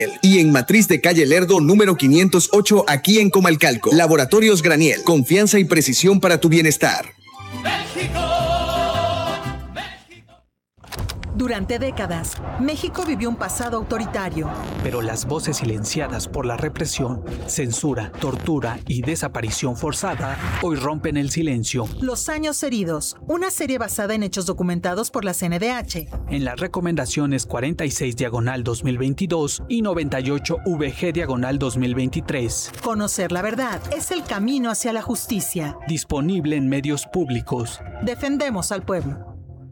Y en Matriz de Calle Lerdo, número 508, aquí en Comalcalco. Laboratorios Graniel, confianza y precisión para tu bienestar. Durante décadas, México vivió un pasado autoritario. Pero las voces silenciadas por la represión, censura, tortura y desaparición forzada hoy rompen el silencio. Los años heridos, una serie basada en hechos documentados por la CNDH. En las recomendaciones 46/2022 y 98-VG/2023. Conocer la verdad es el camino hacia la justicia. Disponible en medios públicos. Defendemos al pueblo.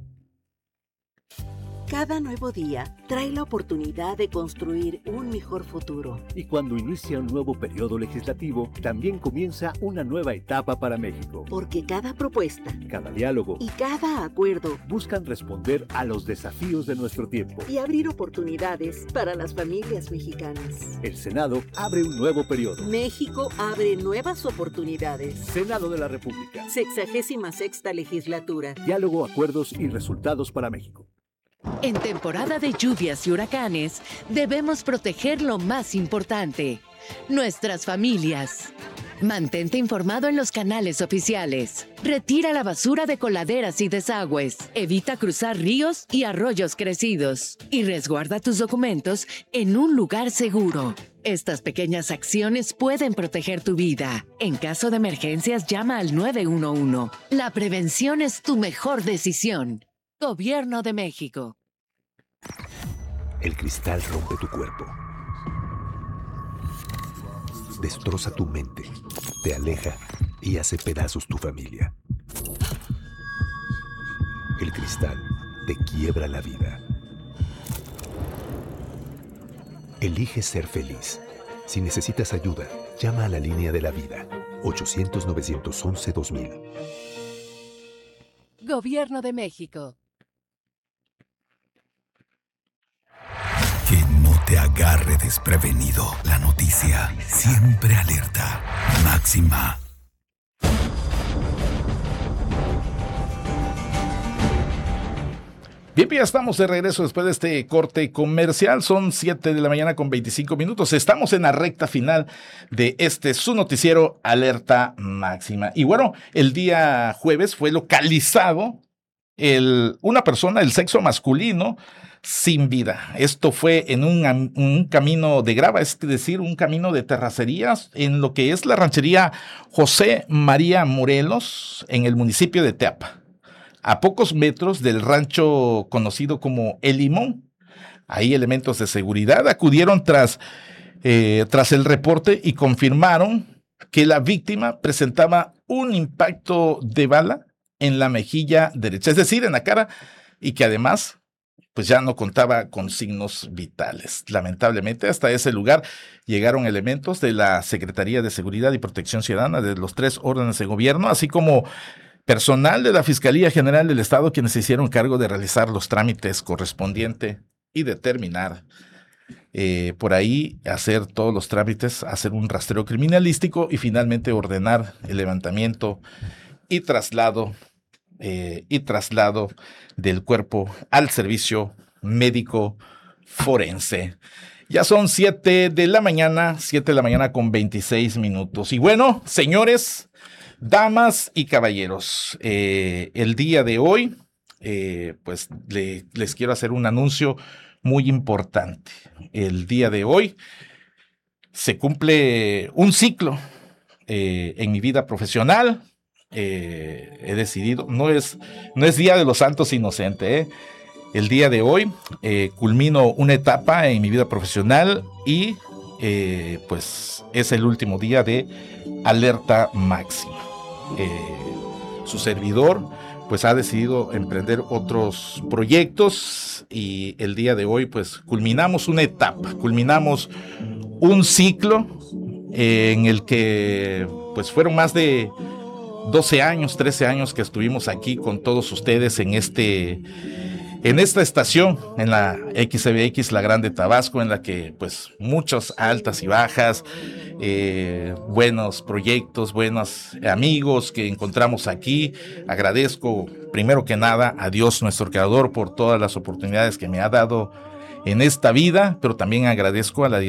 Cada nuevo día trae la oportunidad de construir un mejor futuro. Y cuando inicia un nuevo periodo legislativo, también comienza una nueva etapa para México. Porque cada propuesta, cada diálogo y cada acuerdo buscan responder a los desafíos de nuestro tiempo y abrir oportunidades para las familias mexicanas. El Senado abre un nuevo periodo. México abre nuevas oportunidades. Senado de la República. 66ª legislatura. Diálogo, acuerdos y resultados para México. En temporada de lluvias y huracanes, debemos proteger lo más importante, nuestras familias. Mantente informado en los canales oficiales. Retira la basura de coladeras y desagües. Evita cruzar ríos y arroyos crecidos. Y resguarda tus documentos en un lugar seguro. Estas pequeñas acciones pueden proteger tu vida. En caso de emergencias, llama al 911. La prevención es tu mejor decisión. Gobierno de México. El cristal rompe tu cuerpo. Destroza tu mente, te aleja y hace pedazos tu familia. El cristal te quiebra la vida. Elige ser feliz. Si necesitas ayuda, llama a la línea de la vida. 800-911-2000. Gobierno de México. Que no te agarre desprevenido. La noticia siempre alerta. Máxima. Bien, ya estamos de regreso después de este corte comercial. Son 7 de la mañana con 25 minutos. Estamos en la recta final de su noticiero Alerta Máxima. Y bueno, el día jueves fue localizado una persona del sexo masculino sin vida. Esto fue en un camino de grava, es decir, un camino de terracerías en lo que es la ranchería José María Morelos, en el municipio de Teapa, a pocos metros del rancho conocido como El Limón. Ahí elementos de seguridad acudieron tras el reporte y confirmaron que la víctima presentaba un impacto de bala en la mejilla derecha, es decir, en la cara, y que además pues ya no contaba con signos vitales. Lamentablemente, hasta ese lugar llegaron elementos de la Secretaría de Seguridad y Protección Ciudadana de los 3 órdenes de gobierno, así como personal de la Fiscalía General del Estado, quienes se hicieron cargo de realizar los trámites correspondientes y determinar por ahí, hacer todos los trámites, hacer un rastreo criminalístico y finalmente ordenar el levantamiento y traslado del cuerpo al servicio médico forense. Ya son 7 de la mañana con 26 minutos. Y bueno, señores, damas y caballeros, el día de hoy, pues les quiero hacer un anuncio muy importante. El día de hoy se cumple un ciclo en mi vida profesional. He decidido, no es Día de los Santos Inocentes, el día de hoy culmino una etapa en mi vida profesional y pues es el último día de Alerta Máxima. Su servidor pues ha decidido emprender otros proyectos y el día de hoy pues culminamos una etapa, culminamos un ciclo en el que pues fueron más de 12 años, 13 años que estuvimos aquí con todos ustedes en esta estación, en la XBX La Grande Tabasco, en la que pues muchas altas y bajas, buenos proyectos, buenos amigos que encontramos aquí. Agradezco primero que nada a Dios nuestro Creador por todas las oportunidades que me ha dado en esta vida, pero también agradezco a la